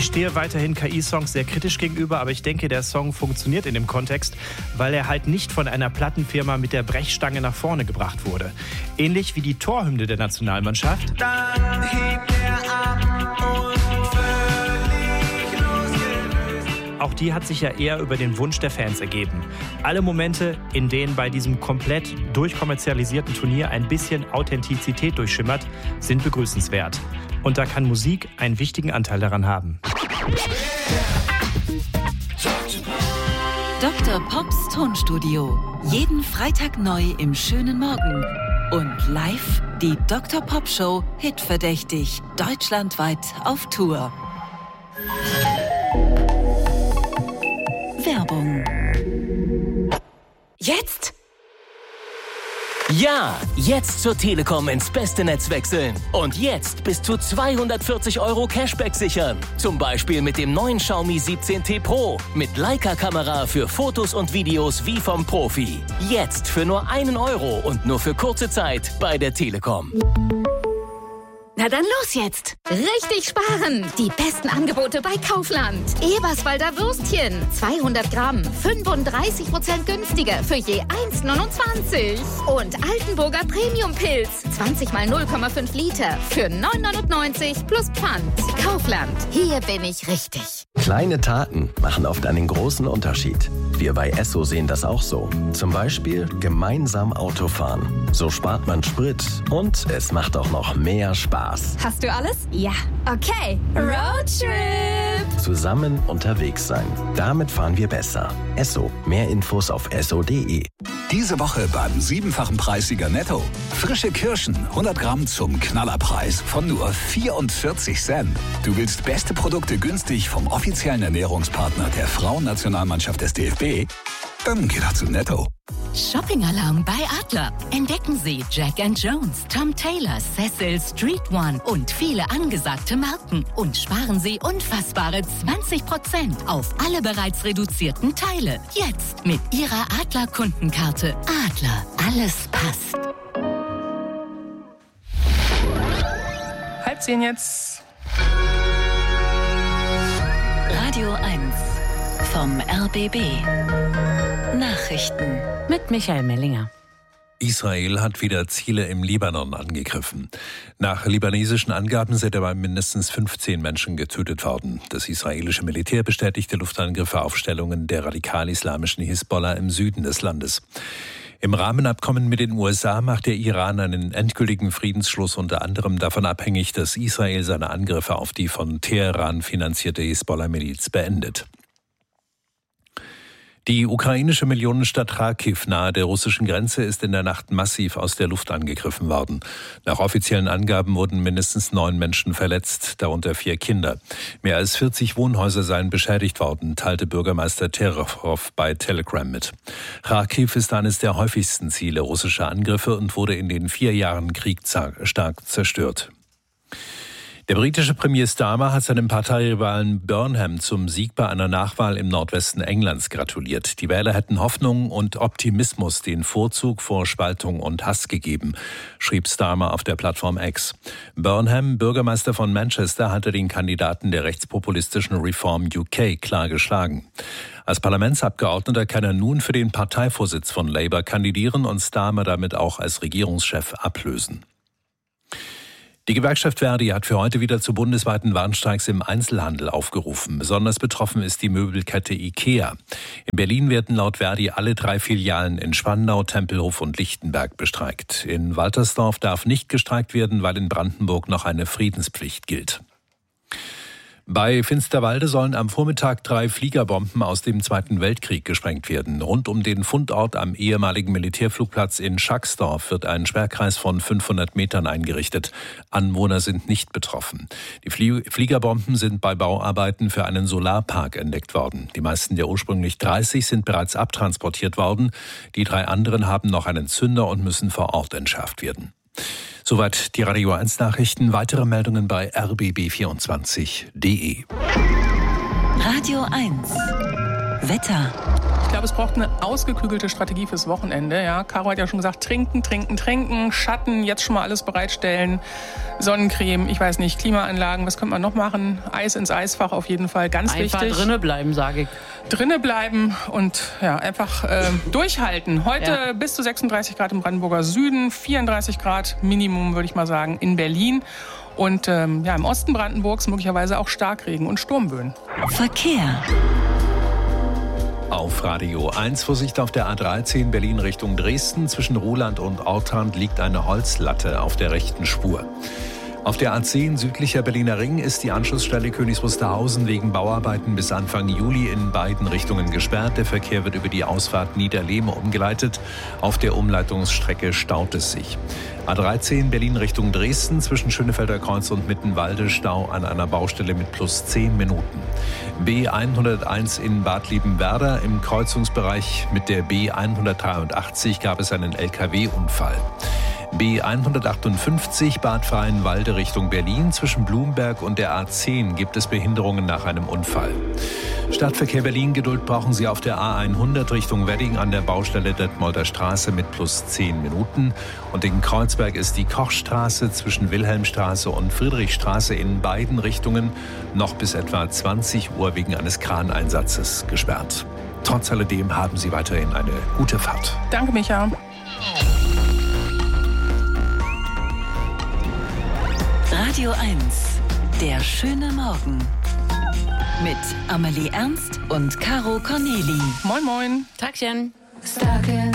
Ich stehe weiterhin KI-Songs sehr kritisch gegenüber, aber ich denke, der Song funktioniert in dem Kontext, weil er halt nicht von einer Plattenfirma mit der Brechstange nach vorne gebracht wurde. Ähnlich wie die Torhymne der Nationalmannschaft. Dann hebt er ab und völlig losgelöst. Auch die hat sich ja eher über den Wunsch der Fans ergeben. Alle Momente, in denen bei diesem komplett durchkommerzialisierten Turnier ein bisschen Authentizität durchschimmert, sind begrüßenswert. Und da kann Musik einen wichtigen Anteil daran haben. Dr. Pops Tonstudio. Jeden Freitag neu im schönen Morgen. Und live die Dr. Pop Show Hitverdächtig. Deutschlandweit auf Tour. Werbung. Jetzt? Ja, jetzt zur Telekom ins beste Netz wechseln. Und jetzt bis zu 240 € Cashback sichern. Zum Beispiel mit dem neuen Xiaomi 17T Pro. Mit Leica-Kamera für Fotos und Videos wie vom Profi. Jetzt für nur 1 € und nur für kurze Zeit bei der Telekom. Na dann los jetzt! Richtig sparen! Die besten Angebote bei Kaufland. Eberswalder Würstchen, 200 Gramm, 35% günstiger für je 1,29. Und Altenburger Premium-Pilz, 20 mal 0,5 Liter für 9,99 plus Pfand. Kaufland, hier bin ich richtig. Kleine Taten machen oft einen großen Unterschied. Wir bei Esso sehen das auch so. Zum Beispiel gemeinsam Autofahren. So spart man Sprit und es macht auch noch mehr Spaß. Hast du alles? Ja. Okay. Roadtrip! Zusammen unterwegs sein. Damit fahren wir besser. Esso. Mehr Infos auf esso.de. Diese Woche beim 7-fachen Preissieger Netto. Frische Kirschen, 100 Gramm zum Knallerpreis von nur 44 Cent. Du willst beste Produkte günstig vom offiziellen Ernährungspartner der Frauennationalmannschaft des DFB? Dann geh doch zu Netto. Shopping-Alarm bei Adler. Entdecken Sie Jack & Jones, Tom Taylor, Cecil, Street One und viele angesagte Marken. Und sparen Sie unfassbare 20% auf alle bereits reduzierten Teile. Jetzt mit Ihrer Adler-Kundenkarte. Adler, alles passt. 9:30 jetzt. Radio 1 vom RBB. Nachrichten mit Michael Mellinger. Israel hat wieder Ziele im Libanon angegriffen. Nach libanesischen Angaben sind dabei mindestens 15 Menschen getötet worden. Das israelische Militär bestätigte Luftangriffe auf Stellungen der radikal-islamischen Hisbollah im Süden des Landes. Im Rahmenabkommen mit den USA macht der Iran einen endgültigen Friedensschluss unter anderem davon abhängig, dass Israel seine Angriffe auf die von Teheran finanzierte Hisbollah-Miliz beendet. Die ukrainische Millionenstadt Charkiw nahe der russischen Grenze ist in der Nacht massiv aus der Luft angegriffen worden. Nach offiziellen Angaben wurden mindestens 9 Menschen verletzt, darunter 4 Kinder. Mehr als 40 Wohnhäuser seien beschädigt worden, teilte Bürgermeister Terechov bei Telegram mit. Charkiw ist eines der häufigsten Ziele russischer Angriffe und wurde in den 4 Jahren Krieg stark zerstört. Der britische Premier Starmer hat seinem Parteirivalen Burnham zum Sieg bei einer Nachwahl im Nordwesten Englands gratuliert. Die Wähler hätten Hoffnung und Optimismus den Vorzug vor Spaltung und Hass gegeben, schrieb Starmer auf der Plattform X. Burnham, Bürgermeister von Manchester, hatte den Kandidaten der rechtspopulistischen Reform UK klar geschlagen. Als Parlamentsabgeordneter kann er nun für den Parteivorsitz von Labour kandidieren und Starmer damit auch als Regierungschef ablösen. Die Gewerkschaft Verdi hat für heute wieder zu bundesweiten Warnstreiks im Einzelhandel aufgerufen. Besonders betroffen ist die Möbelkette IKEA. In Berlin werden laut Verdi alle 3 Filialen in Spandau, Tempelhof und Lichtenberg bestreikt. In Waltersdorf darf nicht gestreikt werden, weil in Brandenburg noch eine Friedenspflicht gilt. Bei Finsterwalde sollen am Vormittag 3 Fliegerbomben aus dem Zweiten Weltkrieg gesprengt werden. Rund um den Fundort am ehemaligen Militärflugplatz in Schacksdorf wird ein Sperrkreis von 500 Metern eingerichtet. Anwohner sind nicht betroffen. Die Fliegerbomben sind bei Bauarbeiten für einen Solarpark entdeckt worden. Die meisten der ursprünglich 30 sind bereits abtransportiert worden. Die 3 anderen haben noch einen Zünder und müssen vor Ort entschärft werden. Soweit die Radio 1 Nachrichten. Weitere Meldungen bei rbb24.de. Radio 1 Wetter. Ich glaube, es braucht eine ausgeklügelte Strategie fürs Wochenende. Ja, Caro hat ja schon gesagt, trinken, Schatten, jetzt schon mal alles bereitstellen, Sonnencreme, ich weiß nicht, Klimaanlagen, was könnte man noch machen? Eis ins Eisfach auf jeden Fall, ganz wichtig. Einfach drinnen bleiben, sage ich. Drinnen bleiben und ja, einfach durchhalten. Heute bis zu 36 Grad im Brandenburger Süden, 34 Grad Minimum, würde ich mal sagen, in Berlin. Und im Osten Brandenburgs möglicherweise auch Starkregen und Sturmböen. Verkehr. Auf Radio 1 Vorsicht auf der A13 Berlin Richtung Dresden. Zwischen Ruhland und Ortrand liegt eine Holzlatte auf der rechten Spur. Auf der A10 südlicher Berliner Ring ist die Anschlussstelle Königs Wusterhausen wegen Bauarbeiten bis Anfang Juli in beiden Richtungen gesperrt. Der Verkehr wird über die Ausfahrt Niederlehme umgeleitet. Auf der Umleitungsstrecke staut es sich. A13 Berlin Richtung Dresden zwischen Schönefelder Kreuz und Mittenwalde Stau an einer Baustelle mit plus 10 Minuten. B101 in Bad Liebenwerda im Kreuzungsbereich mit der B183 gab es einen LKW-Unfall. B158 Bad Freienwalde Richtung Berlin. Zwischen Blumberg und der A10 gibt es Behinderungen nach einem Unfall. Stadtverkehr Berlin, Geduld brauchen Sie auf der A100 Richtung Wedding an der Baustelle Detmolder Straße mit plus 10 Minuten. Und in Kreuzberg ist die Kochstraße zwischen Wilhelmstraße und Friedrichstraße in beiden Richtungen noch bis etwa 20 Uhr wegen eines Kraneinsatzes gesperrt. Trotz alledem haben Sie weiterhin eine gute Fahrt. Danke, Micha. Radio 1, der schöne Morgen. Mit Amelie Ernst und Caro Corneli. Moin, moin. Tagchen. Stuck in